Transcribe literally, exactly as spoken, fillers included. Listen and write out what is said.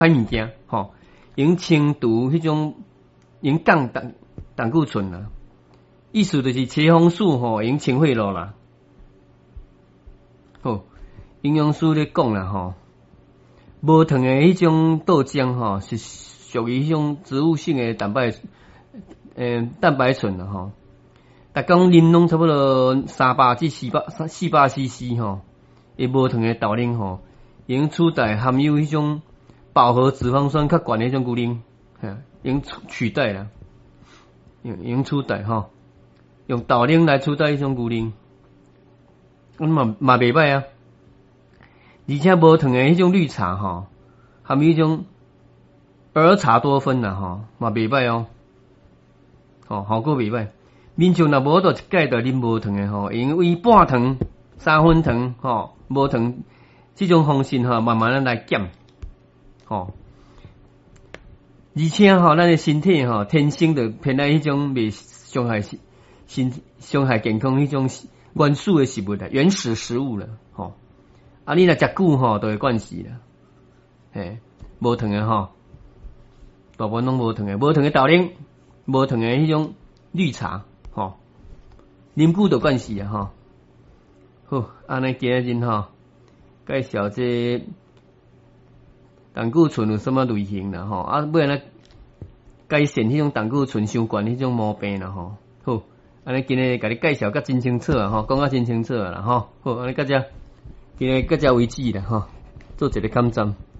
歹物件，吼，用清除迄种用降胆胆固醇啦，意思就是茄红素吼用清血路啦。好，营养师咧讲啦吼，无糖诶迄种豆浆吼是属于迄种植物性诶蛋白诶蛋白醇啦吼。逐工啉拢差不多三百至四百四百 C C 吼，伊无糖诶豆奶吼，用取代含有迄种饱和脂肪酸较悬诶迄种牛奶，吓，用取代啦，用用取代吼，用豆奶来取代迄种牛奶，咁嘛嘛袂歹啊。而且无糖诶迄种绿茶吼，含有迄种儿茶多酚啦吼，嘛袂歹哦，吼效果袂歹。民众若无倒一盖着啉无糖诶吼，因为半糖、三分糖吼，无糖即种方式吼，慢慢来减吼。而且吼，咱诶身体吼，天生就偏爱迄种袂伤害身伤害健康迄种原始诶食物啦，原始食物啦吼。啊，你若食久吼，都会惯势啦。嘿，无糖诶吼，大部分拢无糖诶，无糖诶豆奶，无糖诶迄种绿茶。吼，啉久就惯势啊！吼，好，安尼今日吼介绍这胆固醇有什么类型啦？吼，啊，要安尼改善迄种胆固醇相关迄种毛病啦？吼，好，安尼今日甲你介绍甲真清楚啊！吼，讲甲真清楚啊啦！吼，好，安尼到这，今日到这为止啦！吼，做一个检查。